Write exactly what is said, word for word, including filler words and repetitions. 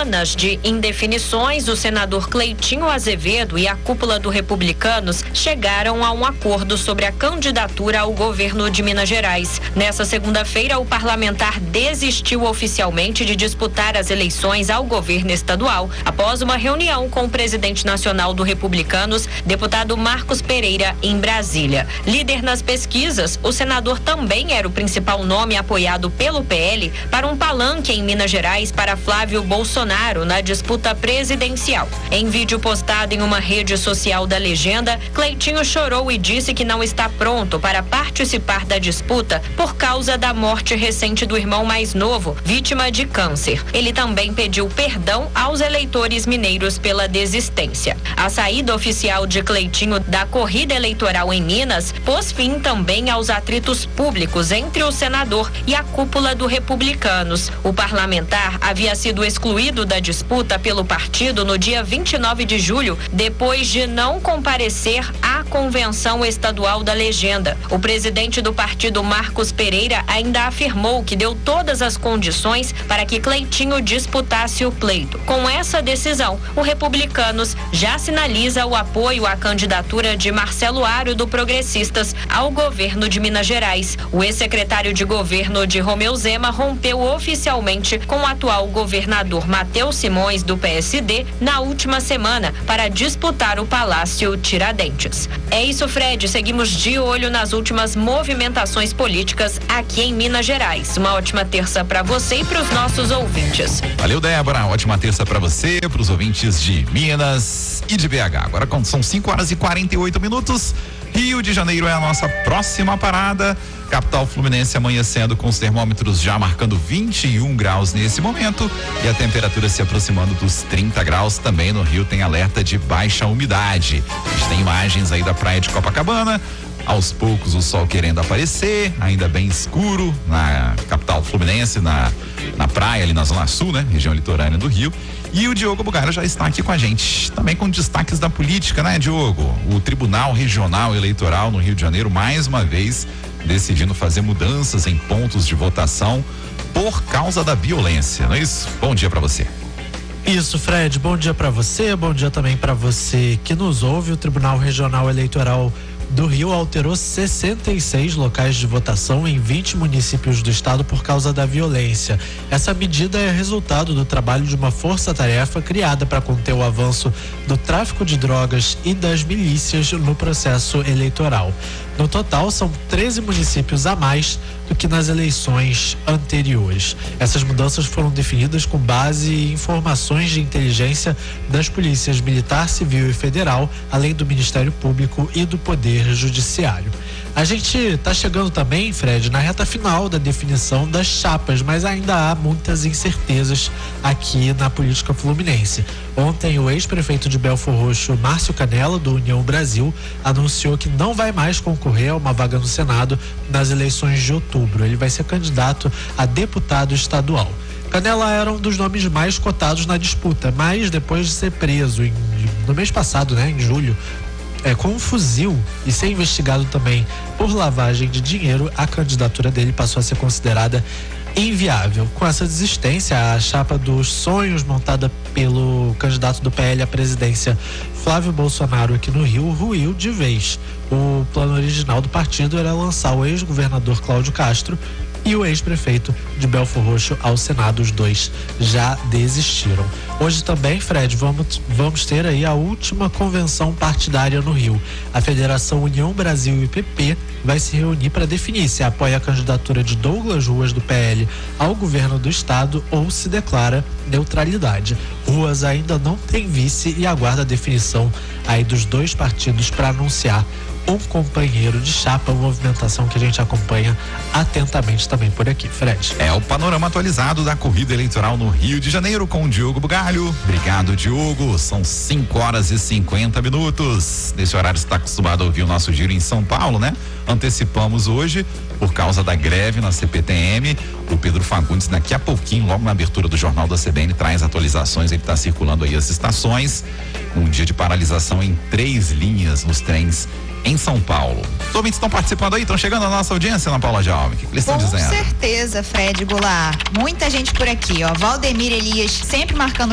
semanas de indefinições, o senador Cleitinho Azevedo e a cúpula do Republicanos chegaram a um acordo sobre a candidatura ao governo de Minas Gerais. Nessa segunda-feira, o parlamentar desistiu oficialmente de disputar as eleições ao governo estadual, após uma reunião com o presidente nacional do Republicanos, deputado Marcos Pereira, em Brasília. Líder nas pesquisas, o senador também era o principal nome apoiado pelo P L para um palanque em Minas Gerais para Flávio Bolsonaro na disputa presidencial. Em vídeo postado em uma rede social da legenda, Cleitinho chorou e disse que não está pronto para participar da disputa por causa da morte recente do irmão mais novo, vítima de câncer. Ele também pediu perdão aos eleitores mineiros pela desistência. A saída oficial de Cleitinho da corrida eleitoral em Minas pôs fim também aos atritos públicos entre o senador e a cúpula do Republicanos. O parlamentar havia sido excluído da disputa pelo partido no dia vinte e nove de julho, depois de não comparecer à convenção estadual da legenda. O presidente do partido, Marcos Pereira, ainda afirmou que deu todas as condições para que Cleitinho disputasse o pleito. Com essa decisão, o Republicanos já sinaliza o apoio à candidatura de Marcelo Aro do Progressistas ao governo de Minas Gerais. O ex-secretário de governo de Romeu Zema rompeu oficialmente com o atual governador Matheus Simões do P S D na última semana para disputar o Palácio Tiradentes. É isso, Fred. Seguimos de olho nas últimas movimentações políticas aqui em Minas Gerais. Uma ótima terça para você e para os nossos ouvintes. Valeu, Débora. Ótima terça para você, para os ouvintes de Minas e de B H. Agora são cinco horas e quarenta e oito minutos. Rio de Janeiro é a nossa próxima parada. Capital fluminense amanhecendo com os termômetros já marcando vinte e um graus nesse momento e a temperatura se aproximando dos trinta graus. Também no Rio tem alerta de baixa umidade. A gente tem imagens aí da praia de Copacabana. Aos poucos o sol querendo aparecer, ainda bem escuro na capital fluminense, na, na praia ali na Zona Sul, né? Região litorânea do Rio. E o Diogo Bugalho já está aqui com a gente, também com destaques da política, né, Diogo? O Tribunal Regional Eleitoral no Rio de Janeiro, mais uma vez, decidindo fazer mudanças em pontos de votação por causa da violência, não é isso? Bom dia para você. Isso, Fred, bom dia para você, bom dia também para você que nos ouve. O Tribunal Regional Eleitoral do Rio alterou sessenta e seis locais de votação em vinte municípios do estado por causa da violência. Essa medida é resultado do trabalho de uma força-tarefa criada para conter o avanço do tráfico de drogas e das milícias no processo eleitoral. No total, são treze municípios a mais do que nas eleições anteriores. Essas mudanças foram definidas com base em informações de inteligência das polícias militar, civil e federal, além do Ministério Público e do Poder Judiciário. A gente está chegando também, Fred, na reta final da definição das chapas, mas ainda há muitas incertezas aqui na política fluminense. Ontem, o ex-prefeito de Belfor Roxo, Márcio Canella, do União Brasil, anunciou que não vai mais concorrer a uma vaga no Senado nas eleições de outubro. Ele vai ser candidato a deputado estadual. Canella era um dos nomes mais cotados na disputa, mas depois de ser preso em, no mês passado, né, em julho, É, com um fuzil e ser investigado também por lavagem de dinheiro, a candidatura dele passou a ser considerada inviável. Com essa desistência, a chapa dos sonhos montada pelo candidato do P L à presidência, Flávio Bolsonaro, aqui no Rio, ruiu de vez. O plano original do partido era lançar o ex-governador Cláudio Castro e o ex-prefeito de Belfor Roxo ao Senado. Os dois já desistiram. Hoje também, Fred, vamos, vamos ter aí a última convenção partidária no Rio. A Federação União Brasil e P P vai se reunir para definir se apoia a candidatura de Douglas Ruas do P L ao governo do estado ou se declara neutralidade. Ruas ainda não tem vice e aguarda a definição aí dos dois partidos para anunciar um companheiro de chapa, movimentação que a gente acompanha atentamente também por aqui, Fred. É o panorama atualizado da corrida eleitoral no Rio de Janeiro com o Diogo Bugalho. Obrigado, Diogo. São cinco horas e cinquenta minutos. Nesse horário você está acostumado a ouvir o nosso giro em São Paulo, né? Antecipamos hoje por causa da greve na C P T M. O Pedro Fagundes, daqui a pouquinho, logo na abertura do Jornal da C B N, traz atualizações. Ele está circulando aí as estações. Um dia de paralisação em três linhas nos trens em São Paulo. Os ouvintes estão participando aí, estão chegando a nossa audiência, Ana Paula Jaume. O que eles estão dizendo? Com certeza, Fred Goulart. Muita gente por aqui, ó. Valdemir Elias sempre marcando